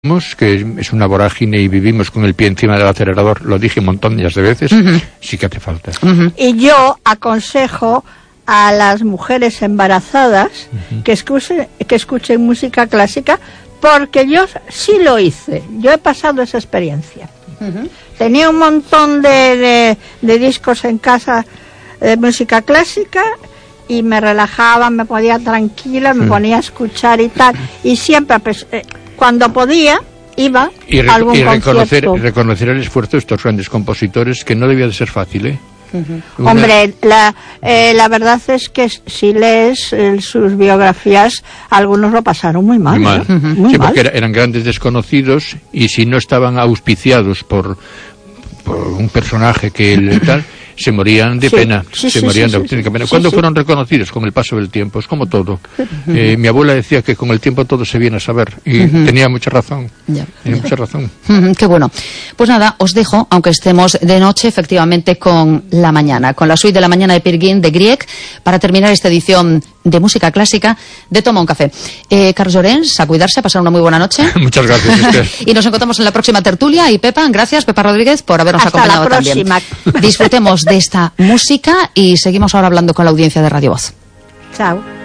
que es una vorágine y vivimos con el pie encima del acelerador, lo dije un montón de veces, sí que hace falta. Y yo aconsejo a las mujeres embarazadas que escuchen música clásica, porque yo sí lo hice, yo he pasado esa experiencia. Tenía un montón de discos en casa de música clásica y me relajaba, me ponía tranquila, me ponía a escuchar y tal, y siempre cuando podía iba a algún concierto. Reconocer el esfuerzo de estos grandes compositores, que no debía de ser fácil, ¿eh? Hombre, la verdad es que si lees sus biografías, algunos lo pasaron muy mal. Muy mal. Porque eran grandes desconocidos, y si no estaban auspiciados por un personaje que tal, se morían de pena, se morían de auténtica pena. ¿Cuándo fueron reconocidos? Con el paso del tiempo, es como todo. Mi abuela decía que con el tiempo todo se viene a saber, y tenía mucha razón. Mucha razón. Qué bueno. Pues nada, os dejo, aunque estemos de noche, efectivamente, con la mañana, con la suite de la mañana de Peer Gynt de Grieg, para terminar esta edición de música clásica de Toma un Café. Carlos Llorens, a cuidarse, a pasar una muy buena noche. Muchas gracias, Esther. Y nos encontramos en la próxima tertulia. Y Pepa, gracias, Pepa Rodríguez, por habernos acompañado también. Disfrutemos de esta música y seguimos ahora hablando con la audiencia de Radio Voz. Chao.